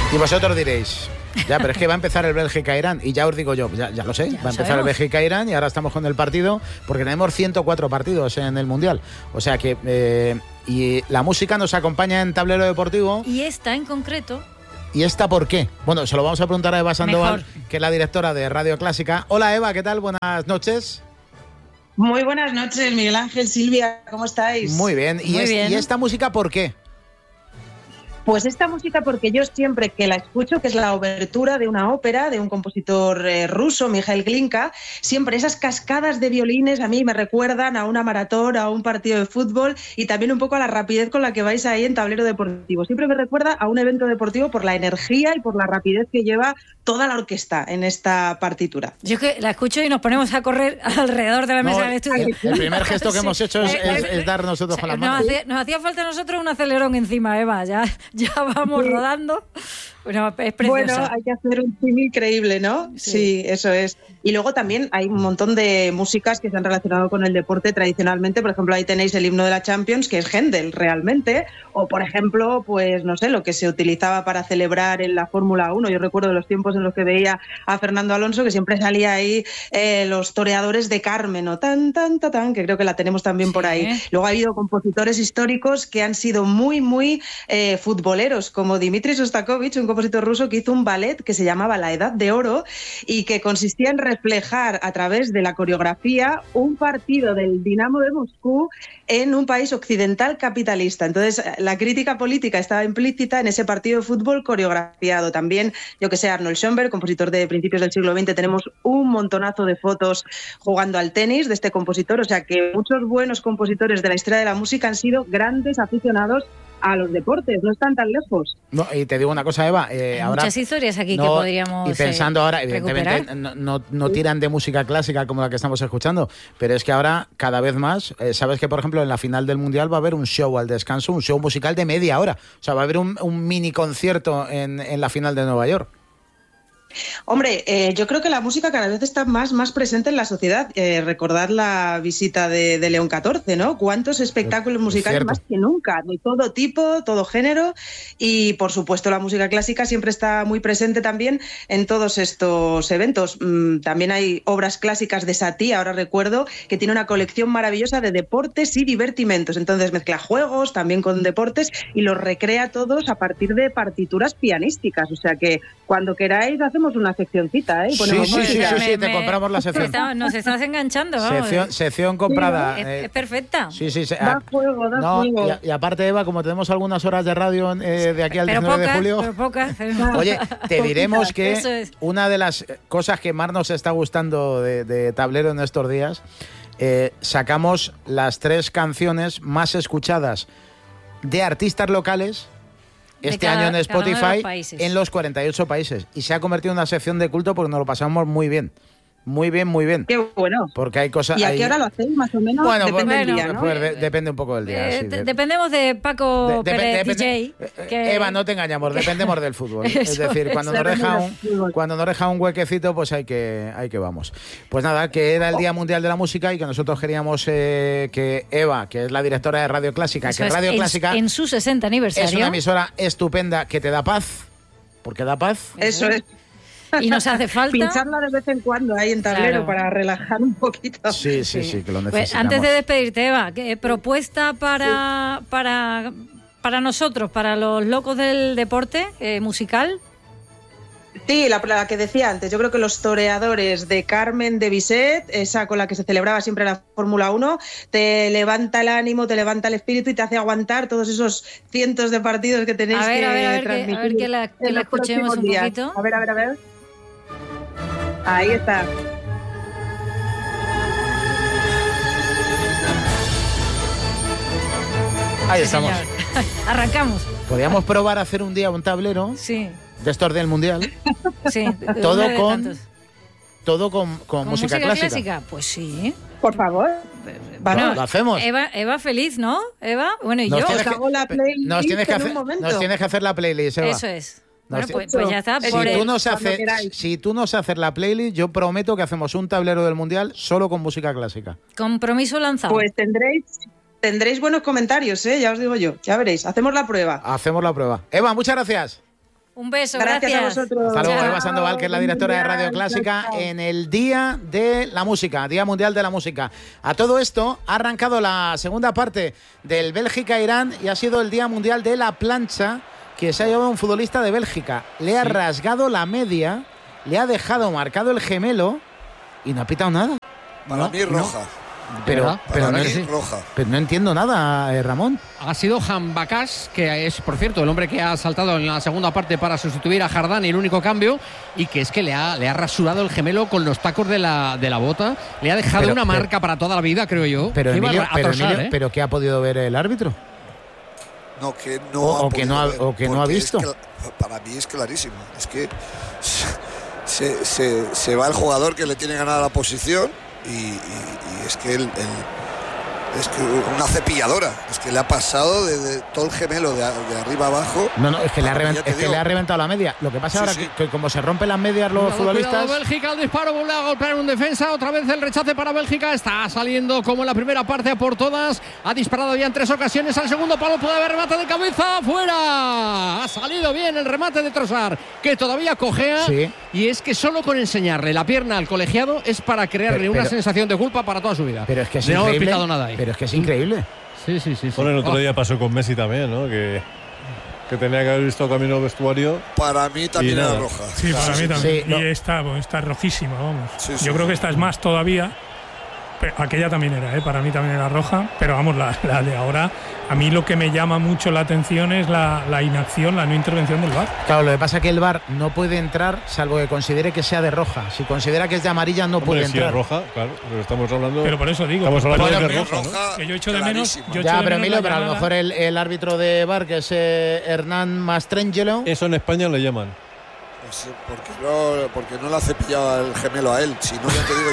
Y vosotros diréis, ya, pero es que va a empezar el Bélgica-Irán. Y ya os digo yo, ya lo sé, va a empezar el Bélgica-Irán y ahora estamos con el partido, porque tenemos 104 partidos en el Mundial. O sea que, y la música nos acompaña en Tablero Deportivo. Y esta en concreto. ¿Y esta por qué? Bueno, se lo vamos a preguntar a Eva Sandoval, que es la directora de Radio Clásica. Hola Eva, ¿qué tal? Buenas noches. Muy buenas noches, Miguel Ángel, Silvia, ¿cómo estáis? Muy bien. ¿Y esta música por qué? Pues esta música porque yo siempre que la escucho, que es la obertura de una ópera de un compositor ruso, Mikhail Glinka, siempre esas cascadas de violines a mí me recuerdan a una maratón, a un partido de fútbol y también un poco a la rapidez con la que vais ahí en Tablero Deportivo. Siempre me recuerda a un evento deportivo por la energía y por la rapidez que lleva toda la orquesta en esta partitura. Yo es que la escucho y nos ponemos a correr alrededor de la mesa del estudio. El primer gesto que hemos hecho es dar nosotros con las manos. Nos hacía falta a nosotros un acelerón encima, Eva, ya vamos rodando. Bueno, es preciosa. Bueno, hay que hacer un film increíble, ¿no? Sí, eso es. Y luego también hay un montón de músicas que se han relacionado con el deporte tradicionalmente. Por ejemplo, ahí tenéis el himno de la Champions, que es Händel, realmente. O, por ejemplo, pues no sé, lo que se utilizaba para celebrar en la Fórmula 1. Yo recuerdo los tiempos en los que veía a Fernando Alonso, que siempre salía ahí los toreadores de Carmen, o tan, que creo que la tenemos también por ahí. Luego ha habido compositores históricos que han sido muy, muy futboleros, como Dmitri Shostakovich, un compositor ruso que hizo un ballet que se llamaba La Edad de Oro y que consistía en reflejar a través de la coreografía un partido del Dinamo de Moscú en un país occidental capitalista. Entonces, la crítica política estaba implícita en ese partido de fútbol coreografiado. También, yo que sé, Arnold Schoenberg, compositor de principios del siglo XX, tenemos un montonazo de fotos jugando al tenis de este compositor. O sea que muchos buenos compositores de la historia de la música han sido grandes aficionados a los deportes, no están tan lejos. No, y te digo una cosa, Eva, hay ahora muchas historias aquí que podríamos y pensando ahora, recuperar. Evidentemente no tiran de música clásica como la que estamos escuchando, pero es que ahora cada vez más, sabes que por ejemplo en la final del Mundial va a haber un show al descanso, un show musical de media hora, o sea, va a haber un mini concierto en la final de Nueva York. Hombre, yo creo que la música cada vez está más presente en la sociedad. Recordad la visita de León XIV, ¿no? Cuántos espectáculos musicales más que nunca, de todo tipo, todo género, y por supuesto la música clásica siempre está muy presente también en todos estos eventos. También hay obras clásicas de Satie, ahora recuerdo, que tiene una colección maravillosa de deportes y divertimentos. Entonces mezcla juegos también con deportes y los recrea todos a partir de partituras pianísticas. O sea que cuando queráis hacemos una seccioncita, ¿eh? Sí, te compramos la sección. Nos estás enganchando, vamos. Sección comprada. Sí, es perfecta. Sí. Da fuego. Y aparte, Eva, como tenemos algunas horas de radio de aquí al 19 de julio... Pero pocas. Oye, te diremos que una de las cosas que más nos está gustando de Tablero en estos días, sacamos las 3 canciones más escuchadas de artistas locales este año en Spotify en los 48 países. Y se ha convertido en una sección de culto porque nos lo pasamos muy bien. Muy bien. Qué bueno. Porque hay cosas... ¿Y a qué hora lo hacéis, más o menos? Bueno, depende del día, ¿no? Depende un poco del día. Dependemos de Paco Pérez, DJ. Eva, no te engañamos, dependemos del fútbol. Es decir, cuando nos deja un huequecito, pues hay que vamos. Pues nada, que era el Día Mundial de la Música y que nosotros queríamos que Eva, que es la directora de Radio Clásica, Clásica en su 60 aniversario, es una emisora estupenda que te da paz, porque da paz. Eso es. Y nos hace falta pincharla de vez en cuando ahí en Tablero, para relajar un poquito. Sí, que lo necesitamos. Pues antes de despedirte, Eva, ¿qué propuesta para nosotros, para los locos del deporte musical? Sí, la que decía antes, yo creo que los toreadores de Carmen de Bizet, esa con la que se celebraba siempre la Fórmula 1, te levanta el ánimo, te levanta el espíritu y te hace aguantar todos esos cientos de partidos que tenéis que transmitir. A ver que la escuchemos un poquito. A ver. Ahí está. Ahí estamos. Arrancamos. Podríamos probar a hacer un día un tablero de estos del Mundial. Sí. Todo con música clásica. Pues sí. Por favor. Bueno, lo hacemos. Eva feliz, ¿no? Eva, bueno, y nos yo. Nos tienes que hacer la playlist, Eva. Eso es. Bueno, pues ya está. Si tú nos haces la playlist, yo prometo que hacemos un tablero del Mundial solo con música clásica. Compromiso lanzado. Pues tendréis buenos comentarios, ya os digo yo. Ya veréis. Hacemos la prueba. Eva, muchas gracias. Un beso, gracias. A vosotros. Hasta luego, Chao. Eva Sandoval, que es la directora de Radio Clásica, en el Día de la Música, Día Mundial de la Música. A todo esto ha arrancado la segunda parte del Bélgica-Irán y ha sido el Día Mundial de la Plancha, que se ha llevado un futbolista de Bélgica. Le ha rasgado la media, le ha dejado marcado el gemelo y no ha pitado nada. Para mí es roja. Pero no entiendo nada, Ramón. Ha sido Jambacás, que es, por cierto, el hombre que ha saltado en la segunda parte para sustituir a Jardán, y el único cambio, y que es que le ha rasurado el gemelo con los tacos de la bota. Le ha dejado una marca para toda la vida, creo yo. Pero Emilio, ¿pero qué ha podido ver el árbitro? No, que no o que no ha visto. Para mí es clarísimo. Es que se va el jugador que le tiene ganada la posición y es que es que una cepilladora, es que le ha pasado de todo el gemelo de arriba abajo. No, es que le ha reventado la media. Lo que pasa ahora que como se rompen las medias los futbolistas. Cuidado, Bélgica, el disparo, vuelve a golpear un defensa, otra vez el rechace para Bélgica, está saliendo como en la primera parte a por todas, ha disparado ya en 3 ocasiones al segundo palo, puede haber remate de cabeza, fuera, ha salido bien el remate de Trossard, que todavía cojea, y es que solo con enseñarle la pierna al colegiado es para crearle una sensación de culpa para toda su vida. Pero es que es no increíble. haber pitado nada ahí. Pero es que es increíble. Sí. Bueno, el otro día pasó con Messi también, ¿no? Que tenía que haber visto camino al vestuario. Para mí también era roja. Sí, para mí también. Sí, y está rojísima, vamos. Yo creo que esta es más todavía. Pero aquella también era, para mí también era roja. Pero vamos, la de ahora, a mí lo que me llama mucho la atención es la inacción, la no intervención del VAR. Claro, lo que pasa es que el VAR no puede entrar salvo que considere que sea de roja. Si considera que es de amarilla, no puede entrar. Si es roja, claro, pero estamos hablando. Pero por eso digo. Estamos hablando de que es roja, ¿no? Que yo echo de menos. Pero Emilio, pero a lo mejor el árbitro de VAR, que es Hernán Mastrangelo. Eso en España le llaman. Porque no le ha cepillado el gemelo a él. Si no, ya te digo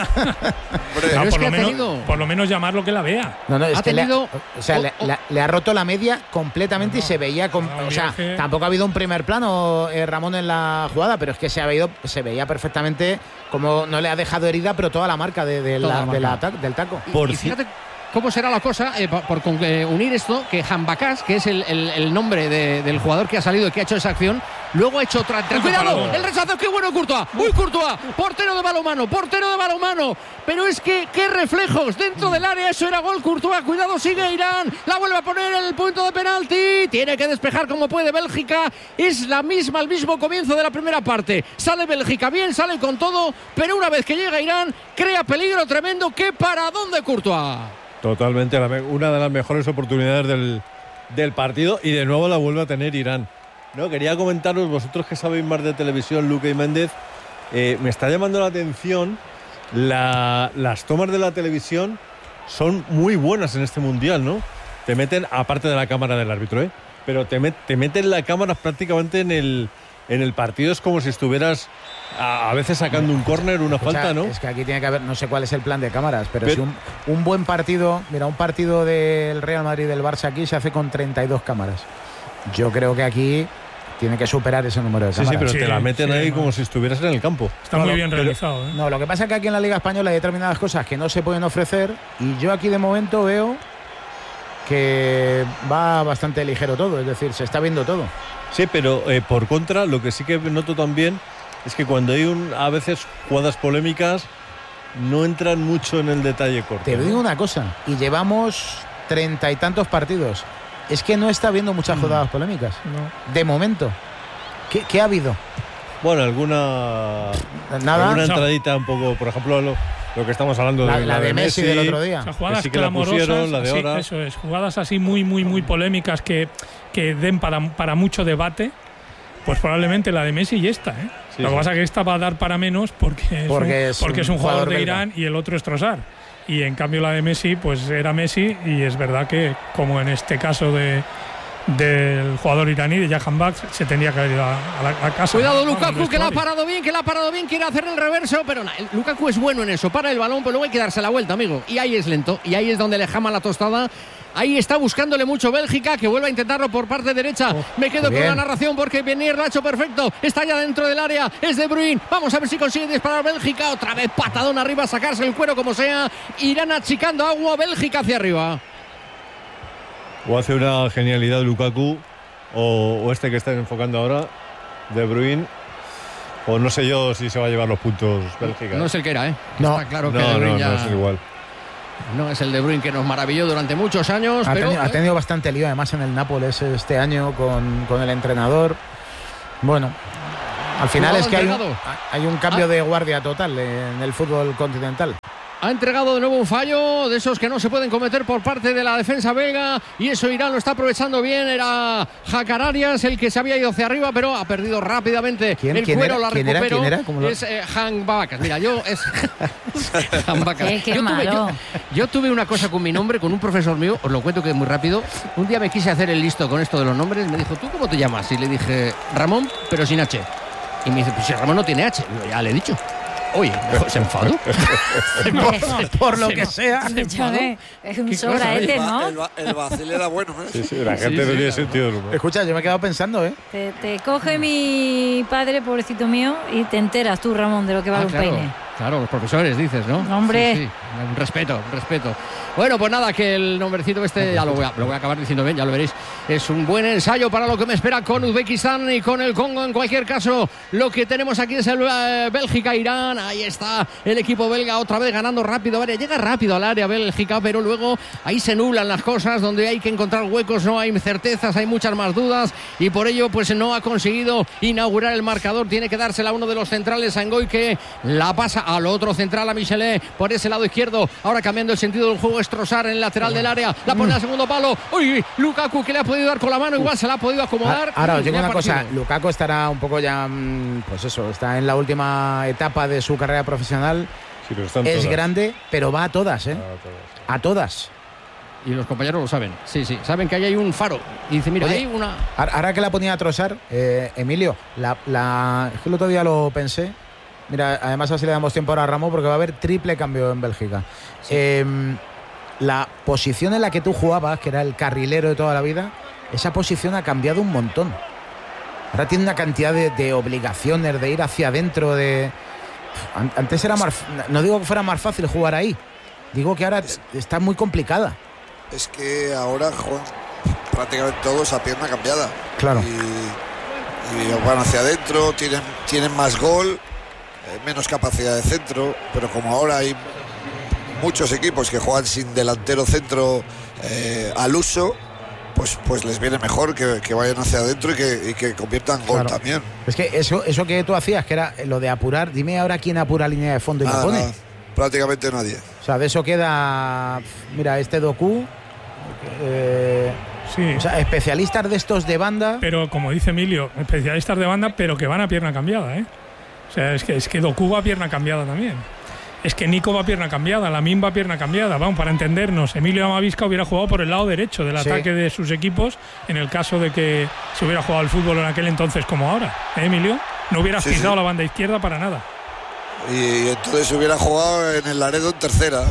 yo que. Por lo menos llamarlo que la vea. No, es que le ha roto la media completamente y se veía. Tampoco ha habido un primer plano, Ramón, en la jugada, pero es que se veía perfectamente como no le ha dejado herida, pero toda la marca del taco. Y fíjate cómo será la cosa, por unir esto, que Jambacás, que es el nombre del jugador que ha salido y que ha hecho esa acción, luego ha hecho otra. ¡Cuidado! El rechazo, qué bueno Courtois. ¡Uy, Courtois! Portero de balonmano. Pero es que, qué reflejos dentro del área, eso era gol. Courtois, cuidado, sigue Irán. La vuelve a poner en el punto de penalti. Tiene que despejar como puede Bélgica. Es el mismo comienzo de la primera parte. Sale Bélgica bien, sale con todo, pero una vez que llega Irán, crea peligro tremendo. ¡Qué paradón de Courtois! Totalmente, una de las mejores oportunidades del partido, y de nuevo la vuelve a tener Irán. No, quería comentaros, vosotros que sabéis más de televisión, Luque y Méndez, me está llamando la atención, las tomas de la televisión son muy buenas en este mundial, ¿no? Te meten, aparte de la cámara del árbitro, pero te meten la cámara prácticamente en el partido, es como si estuvieras a veces sacando un córner, una falta, ¿no? Es que aquí tiene que haber, no sé cuál es el plan de cámaras, pero si un buen partido, mira, un partido del Real Madrid y del Barça aquí se hace con 32 cámaras. Yo creo que aquí tiene que superar ese número de cámaras. Sí, pero te la meten ahí como si estuvieras en el campo. Está muy bien realizado. No, lo que pasa es que aquí en la Liga Española hay determinadas cosas que no se pueden ofrecer, y yo aquí de momento veo que va bastante ligero todo, es decir, se está viendo todo. Sí, pero por contra, lo que sí que noto también es que cuando hay a veces jugadas polémicas no entran mucho en el detalle corto. Te digo una cosa, y llevamos 30 y tantos partidos, es que no está habiendo muchas jugadas polémicas. No. De momento. ¿Qué ha habido? Bueno, alguna entradita un poco, por ejemplo, lo que estamos hablando la de Messi del otro día. O sea, jugadas que clamorosas, la de ahora. Eso es, jugadas así muy polémicas que den para mucho debate. Pues probablemente la de Messi y esta, Lo que pasa es que esta va a dar para menos porque es un jugador de Irán y el otro es Trossard. Y en cambio la de Messi, pues era Messi, y es verdad que, como en este caso del jugador iraní, de Jahan Bak, se tendría que haber ido a casa. Cuidado Lukaku, que la ha parado bien, quiere hacer el reverso, pero Lukaku es bueno en eso, para el balón, pero luego hay que darse la vuelta, amigo. Y ahí es lento, y ahí es donde le jama la tostada. Ahí está buscándole mucho Bélgica, que vuelve a intentarlo por parte derecha. Me quedo con la narración porque Benier lo ha hecho perfecto. Está ya dentro del área, es De Bruyne. Vamos a ver si consigue disparar Bélgica. Otra vez patadón arriba, sacarse el cuero como sea. Irán achicando agua, Bélgica hacia arriba. O hace una genialidad Lukaku, o este que están enfocando ahora, De Bruyne. O no sé yo si se va a llevar los puntos Bélgica. No es el que era, ¿eh? No. Está claro que De Bruyne ya... no es igual. No es el De Bruyne que nos maravilló durante muchos años. Ha tenido bastante lío, además, en el Nápoles este año con el entrenador. Bueno, al final es que hay un cambio de guardia total en el fútbol continental. Ha entregado de nuevo un fallo de esos que no se pueden cometer por parte de la defensa belga, y eso Irán lo está aprovechando bien. Era Hakan Arias el que se había ido hacia arriba, pero ha perdido rápidamente el cuero. La recuperó. Es Han Bakas. Mira, es Han Bakas. Yo tuve una cosa con mi nombre, con un profesor mío, os lo cuento que es muy rápido. Un día me quise hacer el listo con esto de los nombres, me dijo, ¿tú cómo te llamas? Y le dije, Ramón, pero sin H. Y me dice, pues si Ramón no tiene H. Digo, ya le he dicho. Oye, se enfadó. por lo que sea. Es un sobraete, ¿no? El vacil era bueno, ¿eh? Sí, la gente tenía sentido del humor. Escucha, yo me he quedado pensando, ¿eh? Te coge mi padre, pobrecito mío, y te enteras tú, Ramón, de lo que vale un peine. Claro, los profesores, dices, ¿no? Hombre. Sí. Un respeto. Bueno, pues nada, que el nombrecito ya lo voy a acabar diciendo bien, ya lo veréis. Es un buen ensayo para lo que me espera con Uzbekistán y con el Congo. En cualquier caso, lo que tenemos aquí es el Bélgica-Irán. Ahí está el equipo belga otra vez ganando rápido. Llega rápido al área Bélgica, pero luego ahí se nublan las cosas, donde hay que encontrar huecos, no hay certezas, hay muchas más dudas, y por ello pues no ha conseguido inaugurar el marcador. Tiene que dársela a uno de los centrales, a Ngoy, que la pasa al otro central, a Michelet, por ese lado izquierdo. Ahora cambiando el sentido del juego, es Trossard en el lateral del área, la pone al segundo palo. Uy, Lukaku, que le ha podido dar con la mano, igual se la ha podido acomodar. Ahora os digo una cosa, Lukaku estará un poco ya, pues eso, está en la última etapa de su carrera profesional. Sí, pero es todas. Grande, pero va a todas, ¿eh? A todas. Y los compañeros lo saben. Sí, saben que ahí hay un faro. Y dice, mira, hay una... Ahora que la ponía a Trossard, Emilio, es que el otro día lo pensé. Mira, además así le damos tiempo ahora a Ramón, porque va a haber triple cambio en Bélgica. Sí. La posición en la que tú jugabas, que era el carrilero de toda la vida, esa posición ha cambiado un montón. Ahora tiene una cantidad de obligaciones, de ir hacia adentro. Antes era más... No digo que fuera más fácil jugar ahí. Digo que ahora está muy complicada. Es que ahora juegan prácticamente todos a pierna cambiada. Claro. Y van hacia adentro, tienen más gol, menos capacidad de centro, pero como ahora hay muchos equipos que juegan sin delantero centro al uso, pues les viene mejor que vayan hacia adentro y que conviertan gol también. Es que eso que tú hacías, que era lo de apurar, dime ahora quién apura línea de fondo y la pone. Nada, prácticamente nadie. O sea, de eso queda, mira, Doku. Sí. O sea, especialistas de estos de banda. Pero como dice Emilio, especialistas de banda, pero que van a pierna cambiada, ¿eh? O sea, es que Doku va a pierna cambiada también. Es que Nico va a pierna cambiada, Lamine va a pierna cambiada. Vamos, para entendernos, Emilio Amavisca hubiera jugado por el lado derecho del ataque de sus equipos, en el caso de que se hubiera jugado el fútbol en aquel entonces como ahora. Emilio? No hubieras pisado la banda izquierda para nada. Y entonces hubiera jugado en el Laredo en tercera.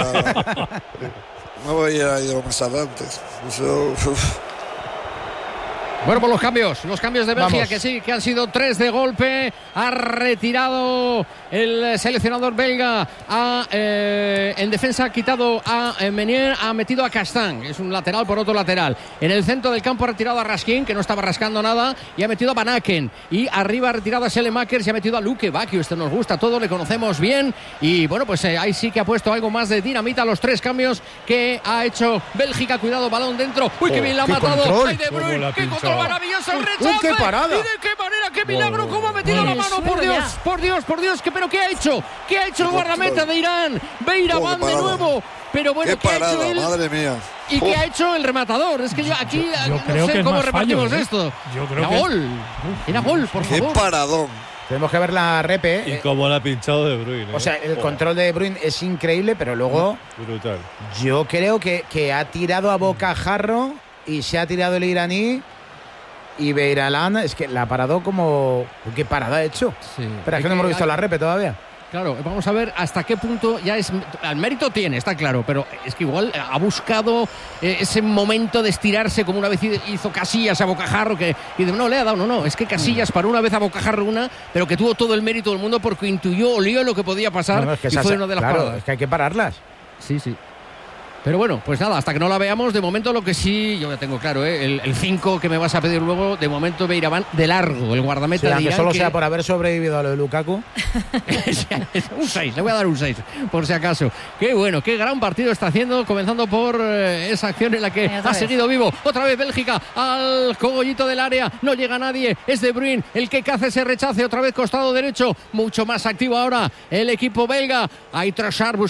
No hubiera ido más adelante. Eso... Bueno, pues los cambios de Bélgica, que sí, que han sido 3 de golpe. Ha retirado el seleccionador belga. En defensa ha quitado a Menier, ha metido a Castan, es un lateral por otro lateral. En el centro del campo ha retirado a Raskin, que no estaba rascando nada, y ha metido a Van Aken. Y arriba ha retirado a Selemakers y ha metido a Luke Bakio. Este nos gusta todo, le conocemos bien. Y bueno, pues ahí sí que ha puesto algo más de dinamita los 3 cambios que ha hecho Bélgica. Cuidado, balón dentro. Uy, qué bien la ha matado. Control. Ay, De Bruyne, qué control maravilloso, el rechazo. ¡Qué parada! Y de qué manera, qué milagro, cómo ha metido la mano. Por Dios, pero ¿qué ha hecho? ¿Qué ha hecho el guardameta de Irán? Beiraban de nuevo. Pero bueno, ¿qué parada, ha hecho él? Madre mía. ¿Y qué ha hecho el rematador? Es que yo aquí no sé cómo repartimos esto. Yo creo Era gol, por favor. Qué paradón. Tenemos que ver la repe. Y cómo la ha pinchado De Bruyne. O sea, el control de De Bruyne es increíble, pero luego... Brutal. Yo creo que ha tirado a bocajarro y se ha tirado el iraní. Y Beiralán, es que la ha parado como... ¿Qué parada ha hecho? Sí. Pero es que no hemos visto la repe todavía. Claro, vamos a ver hasta qué punto ya es... Al mérito tiene, está claro, pero es que igual ha buscado ese momento de estirarse, como una vez hizo Casillas a bocajarro, que no le ha dado, no, es que Casillas paró una vez a bocajarro pero que tuvo todo el mérito del mundo porque intuyó, olió lo que podía pasar, es que y fue una de las paradas. Es que hay que pararlas. Sí. Pero bueno, pues nada, hasta que no la veamos, de momento lo que sí, yo ya tengo claro, el 5 que me vas a pedir luego, de momento Beiraván de largo, el guardameta de Irán. Aunque solo sea por haber sobrevivido a lo de Lukaku. Un 6, le voy a dar un 6, por si acaso. Qué bueno, qué gran partido está haciendo, comenzando por esa acción en la que ha seguido vivo. Otra vez Bélgica al cogollito del área, no llega nadie, es De Bruyne el que hace ese rechace, otra vez costado derecho, mucho más activo ahora el equipo belga. Hay Trossard